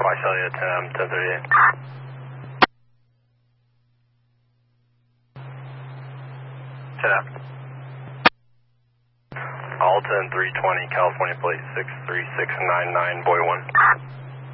Visalia 1038. Set up. Alta and 320, California plate 63699, Boy 1.